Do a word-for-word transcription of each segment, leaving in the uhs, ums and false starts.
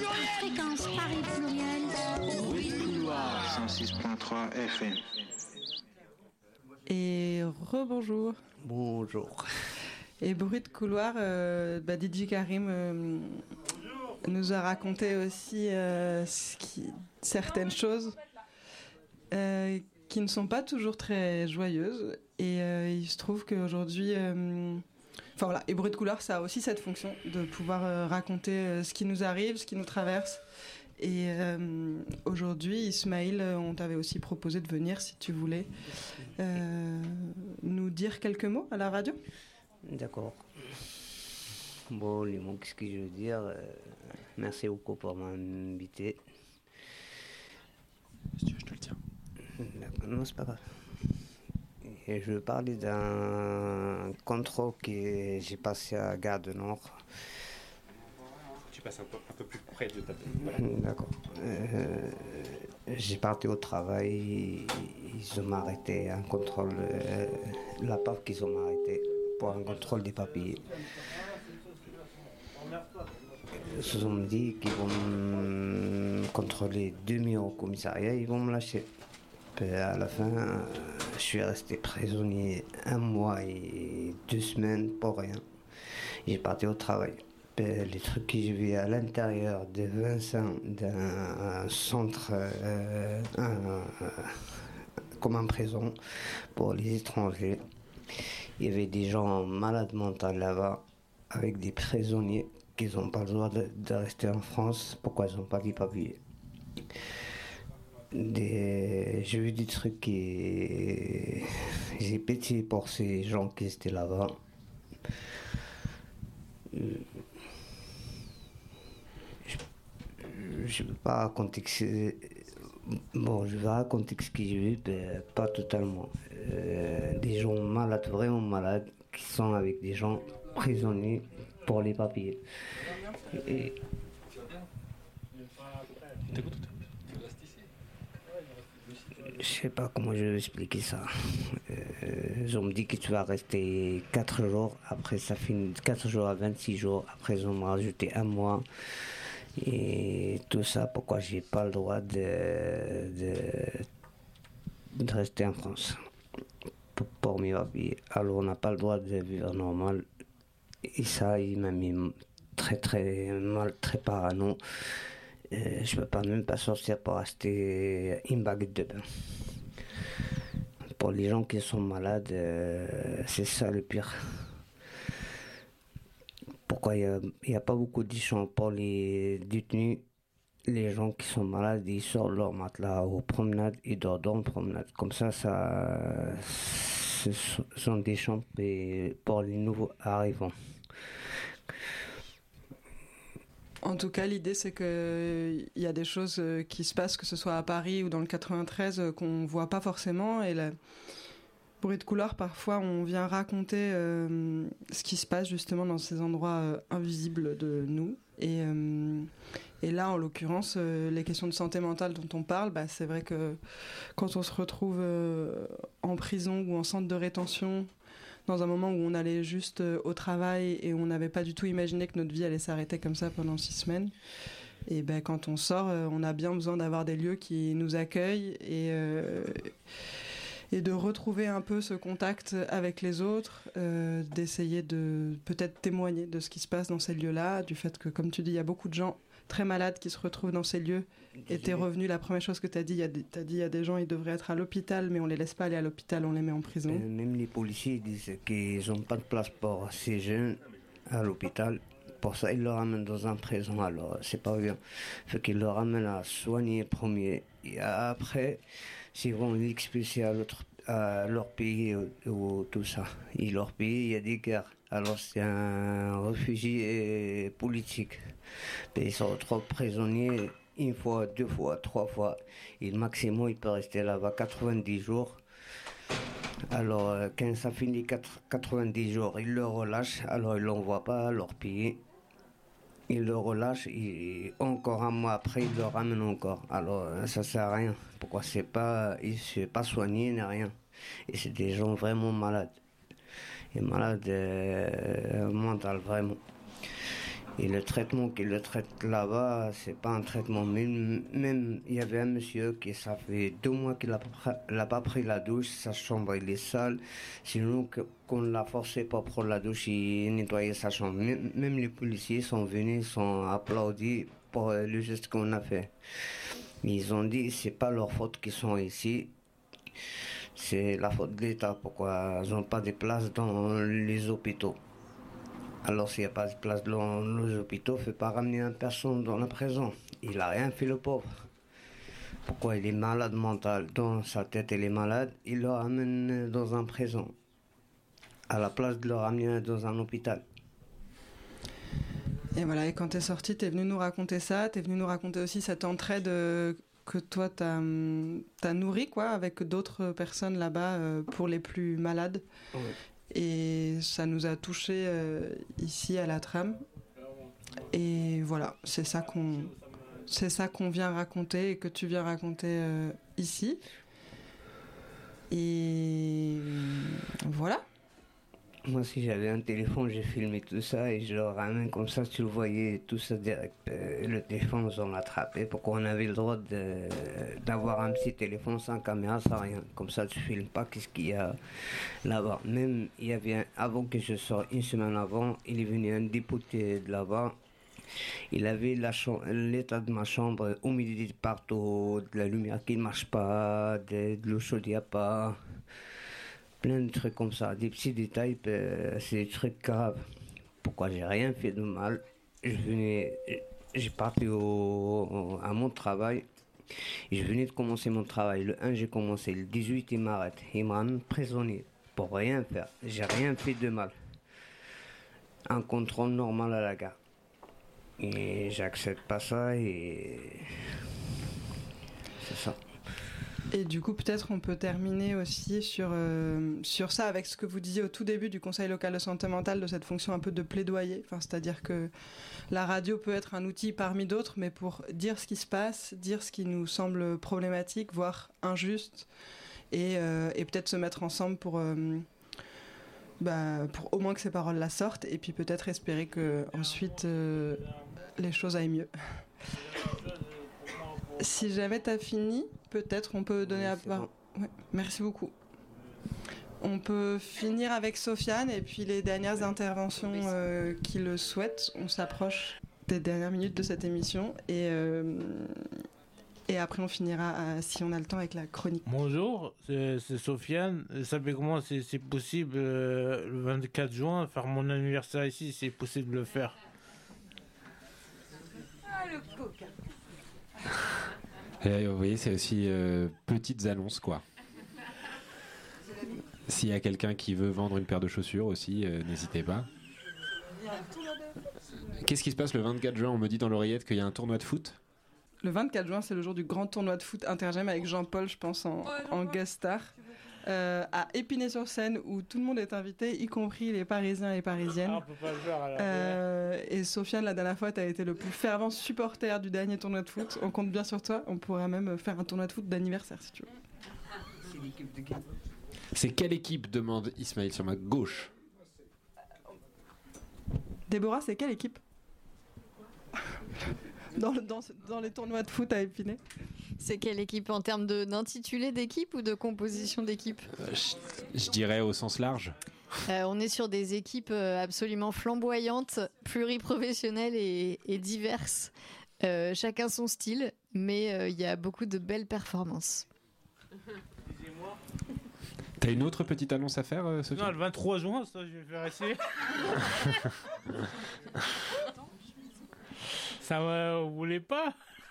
Fréquence Paris Pluriel. Bruit de couloir. cent six virgule trois F M. Et rebonjour. Bonjour. Et bruit de couloir, euh, bah, D J Karim euh, nous a raconté aussi euh, ce qui, certaines choses euh, qui ne sont pas toujours très joyeuses. Et euh, il se trouve qu'aujourd'hui, euh, enfin voilà, et bruit de couloir, ça a aussi cette fonction de pouvoir euh, raconter euh, ce qui nous arrive, ce qui nous traverse. Et euh, aujourd'hui, Ismaël, on t'avait aussi proposé de venir si tu voulais euh, nous dire quelques mots à la radio. D'accord. Bon, les mots, qu'est-ce que je veux dire euh, merci beaucoup pour m'inviter. Si tu veux, je te le tiens. D'accord. Non, c'est pas grave. Et je veux parler d'un contrôle que j'ai passé à Gare du Nord. Tu passes un peu, un peu plus près de ta tête. Voilà. D'accord. Euh, j'ai parti au travail, ils ont arrêté un contrôle, euh, la P A F qu'ils ont arrêté pour un contrôle des papiers. Ils ont dit qu'ils vont me contrôler deux nuits au commissariat, ils vont me lâcher. Puis à la fin, je suis resté prisonnier un mois et deux semaines pour rien. J'ai parti au travail. Les trucs que j'ai vus à l'intérieur de Vincent, d'un centre euh, un, euh, comme en prison pour les étrangers. Il y avait des gens malades mentaux là-bas, avec des prisonniers qui n'ont pas le droit de, de rester en France. Pourquoi ils n'ont pas les papiers? Des... J'ai vu des trucs qui... J'ai pitié pour ces gens qui étaient là-bas. Je ne peux pas raconter que c'est... Bon, je vais raconter ce que j'ai vu, mais pas totalement. Euh, des gens malades, vraiment malades, qui sont avec des gens prisonniers pour les papiers. Et... Je sais pas comment je vais expliquer ça. Euh, ils ont me dit que tu vas rester quatre jours, après ça finit quatre jours à vingt-six jours, après ils ont rajouté un mois. Et tout ça, pourquoi j'ai pas le droit de, de, de rester en France pour, pour mes papiers. Alors on n'a pas le droit de vivre normal. Et ça, il m'a mis très très mal, très parano. Euh, je peux pas même pas sortir pour acheter une baguette de pain. Pour les gens qui sont malades, euh, c'est ça le pire. Pourquoi il n'y a, a pas beaucoup d'échanges pour les détenus? Les gens qui sont malades, ils sortent leur matelas aux promenades, ils dorment dans les promenades. Comme ça, ça ce sont des chambres pour les nouveaux arrivants. En tout cas, l'idée, c'est qu'il y a des choses qui se passent, que ce soit à Paris ou dans le quatre-vingt-treize, qu'on ne voit pas forcément. Et la... Bruit de couloir, parfois, on vient raconter euh, ce qui se passe justement dans ces endroits euh, invisibles de nous. Et, euh, et là, en l'occurrence, euh, les questions de santé mentale dont on parle, bah, c'est vrai que quand on se retrouve euh, en prison ou en centre de rétention, dans un moment où on allait juste euh, au travail et on n'avait pas du tout imaginé que notre vie allait s'arrêter comme ça pendant six semaines, et ben, quand on sort, euh, on a bien besoin d'avoir des lieux qui nous accueillent et... Euh, et de retrouver un peu ce contact avec les autres, euh, d'essayer de peut-être témoigner de ce qui se passe dans ces lieux-là, du fait que, comme tu dis, il y a beaucoup de gens très malades qui se retrouvent dans ces lieux. Et t'es revenu, la première chose que t'as dit, t'as dit il y a des gens, ils devraient être à l'hôpital, mais on les laisse pas aller à l'hôpital, on les met en prison. Euh, même les policiers disent qu'ils n'ont pas de place pour ces jeunes à l'hôpital. Pour ça, ils le ramènent dans un prison, alors c'est pas bien. Faut qu'ils le ramènent à soigner premier. Et après, s'ils vont l'expulser à, l'autre, à leur pays ou, ou tout ça. Et leur pays, il y a des guerres. Alors c'est un réfugié politique. Et ils se retrouvent prisonniers une fois, deux fois, trois fois. Et le maximum, il peut rester là-bas quatre-vingt-dix jours. Alors, quand ça finit quatre-vingt-dix jours, ils le relâchent. Alors, ils ne l'envoient pas à leur pays. Ils le relâchent et encore un mois après, ils le ramènent encore. Alors, ça ne sert à rien. Pourquoi c'est pas, ils ne sont pas soignés ni rien. Et c'est des gens vraiment malades. Et malades euh, mentales, vraiment. Et le traitement qu'il le traite là-bas, c'est pas un traitement. Même, même il y avait un monsieur qui, ça fait deux mois qu'il n'a pas, pas pris la douche, sa chambre il est sale. Sinon, qu'on l'a forcé pour prendre la douche et nettoyer sa chambre. Même, même les policiers sont venus, sont applaudis pour le geste qu'on a fait. Ils ont dit c'est pas leur faute qu'ils sont ici. C'est la faute de l'État. Pourquoi ils n'ont pas de place dans les hôpitaux? Alors s'il n'y a pas de place dans les hôpitaux, il ne faut pas ramener une personne dans la prison. Il n'a rien fait le pauvre. Pourquoi il est malade mental? Dans sa tête il est malade, il le ramène dans une prison. À la place de le ramener dans un hôpital. Et voilà, et quand t'es sorti, t'es venu nous raconter ça, t'es venu nous raconter aussi cette entraide euh, que toi t'as, t'as nourrie quoi, avec d'autres personnes là-bas euh, pour les plus malades. Ouais. Et ça nous a touchés euh, ici à la Trame. Et voilà, c'est ça qu'on, c'est ça qu'on vient raconter et que tu viens raconter euh, ici. Et voilà. Moi, si j'avais un téléphone, j'ai filmé tout ça et je le ramène comme ça, tu le voyais tout ça direct. Euh, le téléphone, on l'a attrapé. Pourquoi on avait le droit de, d'avoir un petit téléphone sans caméra, sans rien. Comme ça, tu filmes pas qu'est-ce qu'il y a là-bas. Même, il y avait un, avant que je sorte, une semaine avant, il est venu un député de là-bas. Il avait la chambre, l'état de ma chambre, humidité partout, de la lumière qui ne marche pas, de, de l'eau chaude, il n'y a pas. Plein de trucs comme ça, des petits détails, euh, c'est des trucs graves. Pourquoi j'ai rien fait de mal? Je venais, j'ai parti au, à mon travail. Je venais de commencer mon travail. Le un, j'ai commencé. Le dix-huit, il m'arrête. Il m'a amené prisonnier pour rien faire. J'ai rien fait de mal. Un contrôle normal à la gare. Et j'accepte pas ça et c'est ça. Et du coup, peut-être on peut terminer aussi sur, euh, sur ça avec ce que vous disiez au tout début du Conseil local de santé mentale, de cette fonction un peu de plaidoyer. Enfin, c'est-à-dire que la radio peut être un outil parmi d'autres, mais pour dire ce qui se passe, dire ce qui nous semble problématique, voire injuste, et, euh, et peut-être se mettre ensemble pour, euh, bah, pour au moins que ces paroles-là sortent, et puis peut-être espérer qu'ensuite euh, les choses aillent mieux. Si jamais t'as fini, peut-être on peut donner oui, la parole. Bon. Ouais, merci beaucoup. On peut finir avec Sofiane et puis les dernières interventions euh, qui le souhaitent. On s'approche des dernières minutes de cette émission et, euh, et après on finira, à, si on a le temps, avec la chronique. Bonjour, c'est, c'est Sofiane. Vous savez comment c'est, c'est possible euh, le vingt-quatre juin, faire mon anniversaire ici, c'est possible de le faire. Ah, le coca. Et vous voyez, c'est aussi euh, petites annonces, quoi. S'il y a quelqu'un qui veut vendre une paire de chaussures aussi, euh, n'hésitez pas. Qu'est-ce qui se passe le vingt-quatre juin? On me dit dans l'oreillette qu'il y a un tournoi de foot. Le vingt-quatre juin, c'est le jour du grand tournoi de foot Intergem avec Jean-Paul, je pense, en, en guest star. Euh, à Épinay-sur-Seine, où tout le monde est invité, y compris les Parisiens et Parisiennes. Ah, on peut pas le faire, alors. Euh, et Sofiane, la dernière fois, tu as été le plus fervent supporter du dernier tournoi de foot. On compte bien sur toi. On pourrait même faire un tournoi de foot d'anniversaire, si tu veux. C'est l'équipe de quelle? C'est quelle équipe, demande Ismaël sur ma gauche. Déborah, c'est quelle équipe? dans, le, dans, dans les tournois de foot à Épinay. C'est quelle équipe en termes de, d'intitulé d'équipe ou de composition d'équipe? euh, je, je dirais au sens large. Euh, on est sur des équipes absolument flamboyantes, pluriprofessionnelles et, et diverses. Euh, chacun son style, mais il euh, y a beaucoup de belles performances. T'as une autre petite annonce à faire, euh, Sophie? Non, le vingt-trois juin, ça je vais faire essayer. Ça va, vous voulez pas?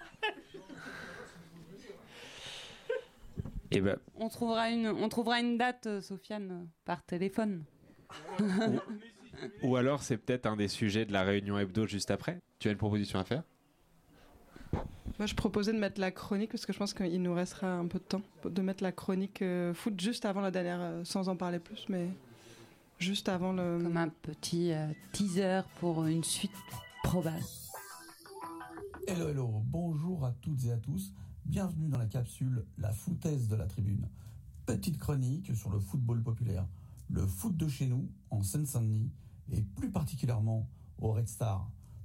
Eh ben, on trouvera une, on trouvera une date, euh, Sofiane, par téléphone. ou, ou alors c'est peut-être un des sujets de la réunion hebdo juste après. Tu as une proposition à faire? Moi, je proposais de mettre la chronique, parce que je pense qu'il nous restera un peu de temps, de mettre la chronique euh, foot juste avant la dernière, euh, sans en parler plus, mais juste avant le... Comme un petit euh, teaser pour une suite probable. Hello, hello, bonjour à toutes et à tous. Bienvenue dans la capsule La foutaise de la tribune. Petite chronique sur le football populaire. Le foot de chez nous, en Seine-Saint-Denis, et plus particulièrement au Red Star.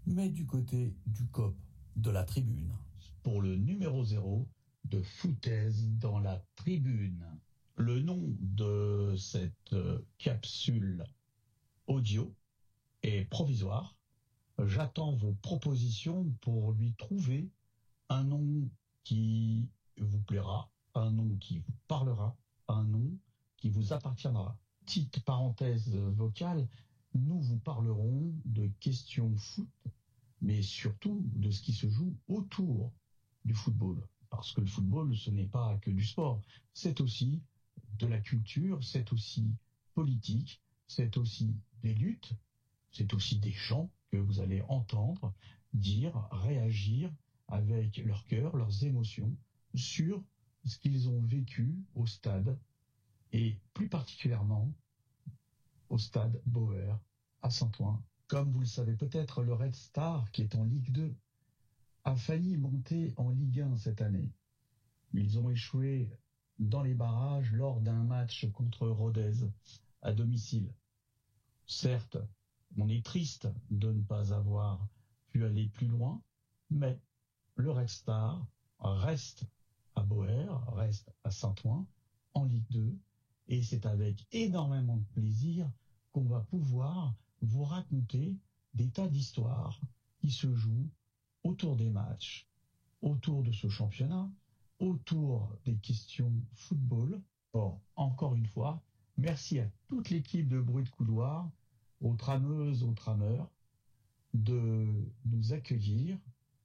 mais du côté du C O P de la tribune. Pour le numéro zéro de Foutaise dans la tribune. Le nom de cette capsule audio est provisoire. J'attends vos propositions pour lui trouver un nom qui vous plaira, un nom qui vous parlera, un nom qui vous appartiendra. Petite parenthèse vocale, nous vous parlerons de questions foot, mais surtout de ce qui se joue autour du football. Parce que le football, ce n'est pas que du sport, c'est aussi de la culture, c'est aussi politique, c'est aussi des luttes, c'est aussi des gens que vous allez entendre dire, réagir avec leur cœur, leurs émotions sur ce qu'ils ont vécu au stade et plus particulièrement au stade Bauer à Saint-Ouen. Comme vous le savez peut-être, le Red Star, qui est en Ligue deux, a failli monter en Ligue un cette année. Ils ont échoué dans les barrages lors d'un match contre Rodez à domicile. Certes, on est triste de ne pas avoir pu aller plus loin, mais le Red Star reste à Bauer, reste à Saint-Ouen en Ligue deux, et c'est avec énormément de plaisir qu'on va pouvoir vous raconter des tas d'histoires qui se jouent autour des matchs, autour de ce championnat, autour des questions football. Or, encore une fois, merci à toute l'équipe de Bruit de Couloir, aux trameuses, aux trameurs, de nous accueillir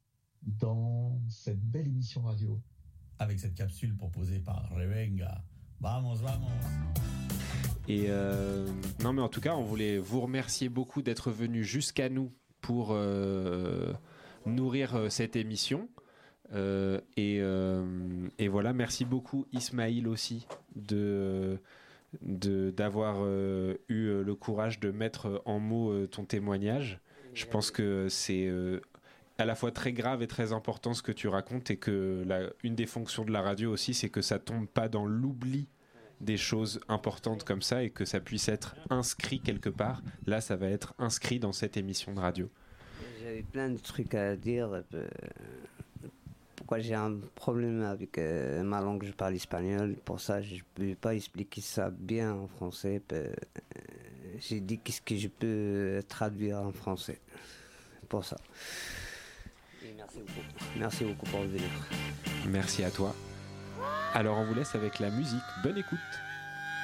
dans cette belle émission radio. Avec cette capsule proposée par Revenga. Vamos, vamos. Et euh, non, mais en tout cas, on voulait vous remercier beaucoup d'être venu jusqu'à nous pour euh, nourrir euh, cette émission. Euh, et, euh, et voilà, merci beaucoup Ismaïl aussi de, de, d'avoir euh, eu le courage de mettre en mots euh, ton témoignage. Je pense que c'est euh, à la fois très grave et très important ce que tu racontes, et que la, une des fonctions de la radio aussi, c'est que ça tombe pas dans l'oubli des choses importantes comme ça, et que ça puisse être inscrit quelque part. Là, ça va être inscrit dans cette émission de radio. J'avais plein de trucs à dire. Euh, pourquoi j'ai un problème avec euh, ma langue, je parle espagnol. Pour ça, je ne peux pas expliquer ça bien en français. Euh, j'ai dit qu'est-ce que je peux traduire en français. Pour ça. Et merci beaucoup. Merci beaucoup pour venir. Merci à toi. Alors on vous laisse avec la musique. Bonne écoute.